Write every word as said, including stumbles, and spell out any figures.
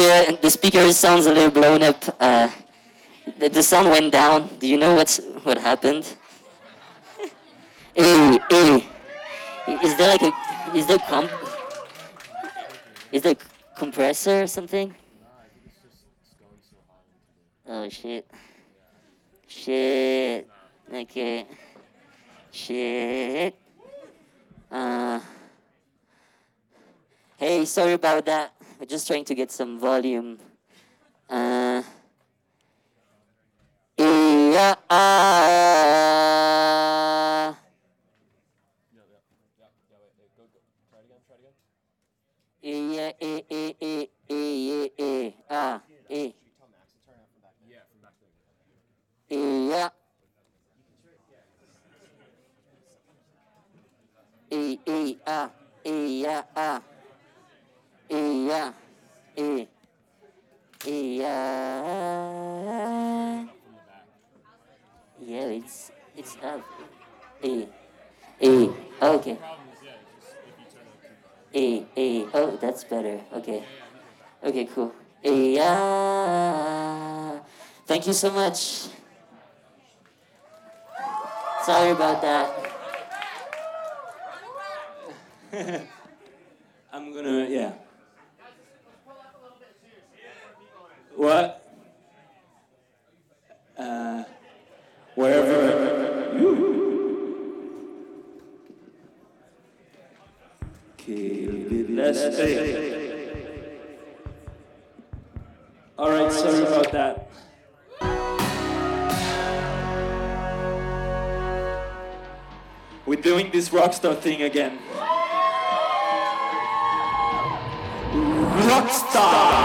the the speaker sounds a little blown up. Uh, the, the sound went down. Do you know what's what happened? Hey, hey, is there like a is there comp is there a compressor or something? Oh shit, shit. Okay, shit. Uh, hey, sorry about that. We're just trying to get some volume. Uh, yeah, uh, yeah, eh, eh, eh, eh, eh, eh, ah, eh, yeah, eh, eh, ah, eh, yeah, ah, eh, yeah, eh, eh, yeah. Yeah, it's it's up. A, A. Okay. A, A. Oh, that's better. Okay. Okay, cool. A. Ah. Thank you so much. Sorry about that. I'm gonna, yeah. What? Uh, wherever. Okay, let's say. All right, sorry about that. We're doing this rockstar thing again. Rockstar!